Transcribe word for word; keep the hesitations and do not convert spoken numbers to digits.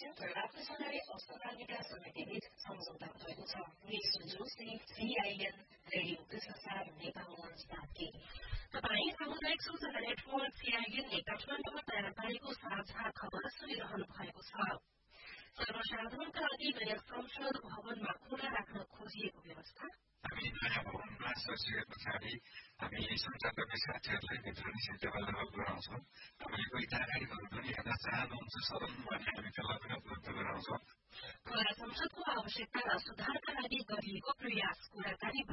Center आफ्नो सरकारी संस्थाका विकास समितिबीच सम्झौता भएको छ। निसुजु श्री सीआईएन रेडियो कृष्णसार नेपाल मञ्च बाँकी। तपाईँ सामुदायिक सूचना नेटवर्क सीआईएनले काठमाडौँमा तयार पारेको साझा खबर सुनिरहनु भएको छ। सर्वसाधारणका लागि नयाँ संसद भवनमा खुला राख्न खोजिएको व्यवस्था। हामी नयाँ भवनमा सजिए पछाडि हामी संचारका साथीहरूलाई भित्र निषेध गराउँछौँ। हामीले कोही जानकारीहरू पनि हेर्न चाहनुहुन्छ सदन भने हामी त्यसलाई पनि उपलब्ध गराउँछौँ। खुला संसदको आवश्यकता र सुधारका लागि गरिएको प्रयास कुराकानी